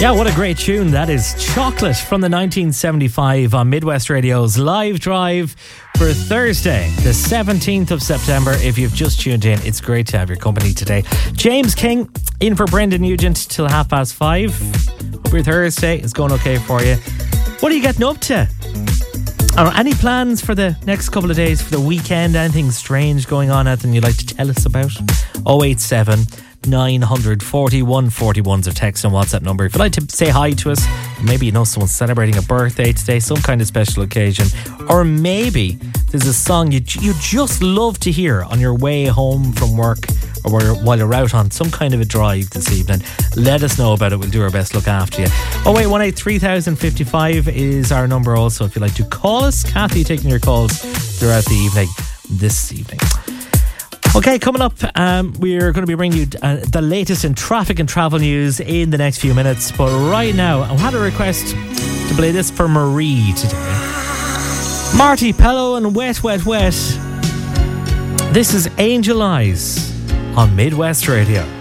Yeah, what a great tune. That is Chocolate from the 1975 on Midwest Radio's Live Drive for Thursday, the 17th of September. If you've just tuned in, it's great to have your company today. James King in for Brendan Nugent till 5:30. Hope your Thursday is going okay for you. What are you getting up to? Any plans for the next couple of days, for the weekend? Anything strange going on? Anything you'd like to tell us about? 087 900 4141's our text and WhatsApp number. If you'd like to say hi to us, maybe you know someone's celebrating a birthday today, some kind of special occasion, or maybe there's a song you just love to hear on your way home from work or while you're out on some kind of a drive this evening, let us know about it. We'll do our best to look after you. 0818 3055 is our number also if you'd like to call us. Kathy taking your calls throughout the evening this evening. Okay, coming up, we're going to be bringing you the latest in traffic and travel news in the next few minutes. But right now, I had a request to play this for Marie today. Marty Pello and Wet, Wet, Wet. This is Angel Eyes on Midwest Radio.